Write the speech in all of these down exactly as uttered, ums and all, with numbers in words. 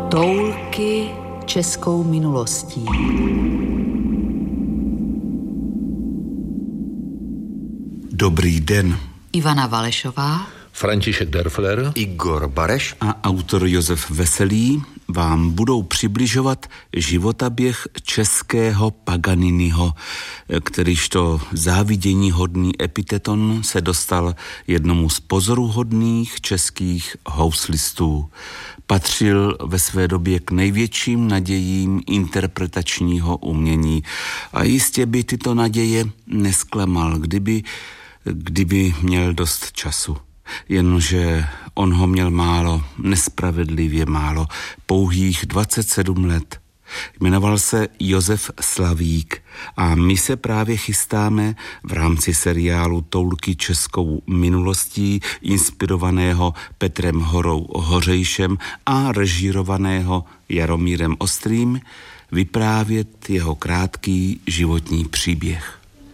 Toulky českou minulostí. Dobrý den. Ivana Valešová, František Derfler, Igor Bareš a autor Josef Veselý vám budou přibližovat životaběh českého Paganiniho, kterýžto záviděníhodný epiteton se dostal jednomu z pozoruhodných českých houslistů. Patřil ve své době k největším nadějím interpretačního umění a jistě by tyto naděje nesklamal, kdyby, kdyby měl dost času. Jenže on ho měl málo, nespravedlivě málo, pouhých dvacet sedm let. Jmenoval se Josef Slavík a my se právě chystáme v rámci seriálu Toulky českou minulostí, inspirovaného Petrem Horou Hořejšem a režírovaného Jaromírem Ostrým, vyprávět jeho krátký životní příběh.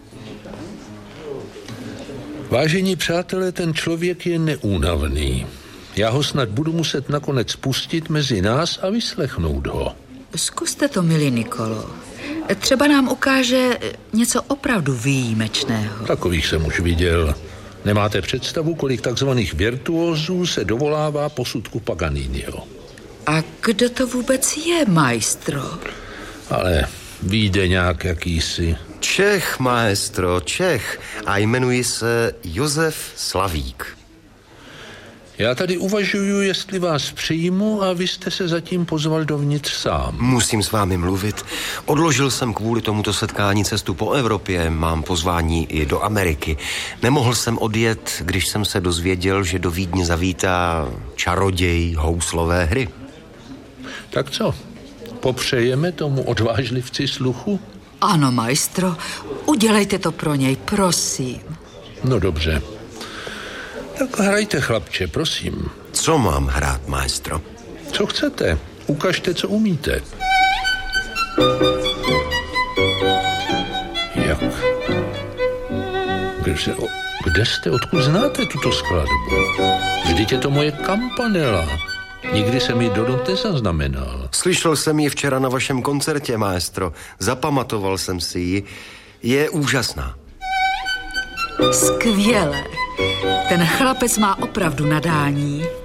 Vážení přátelé, ten člověk je neúnavný. Já ho snad budu muset nakonec pustit mezi nás a vyslechnout ho. Zkuste to, milý Nikolo. Třeba nám ukáže něco opravdu výjimečného. Takových jsem už viděl. Nemáte představu, kolik takzvaných virtuózů se dovolává posudku Paganiniho. A kdo to vůbec je, maestro? Ale vyjde nějak jakýsi. Čech, maestro, Čech. A jmenuji se Josef Slavík. Já tady uvažuju, jestli vás přijmu a vy jste se zatím pozval dovnitř sám. Musím s vámi mluvit. Odložil jsem kvůli tomuto setkání cestu po Evropě, mám pozvání i do Ameriky. Nemohl jsem odjet, když jsem se dozvěděl, že do Vídně zavítá čaroděj houslové hry. Tak co? Popřejeme tomu odvážlivci sluchu? Ano, maestro, udělejte to pro něj, prosím. No dobře. Tak hrajte, chlapče, prosím. Co mám hrát, maestro? Co chcete? Ukažte, co umíte. Jak? Kde, se, kde jste, odkud znáte tuto skladbu? Vždyť je to moje Campanella. Nikdy jsem ji do not nezaznamenal. Slyšel jsem ji včera na vašem koncertě, maestro. Zapamatoval jsem si ji. Je úžasná. Skvěle. Ten chlapec má opravdu nadání.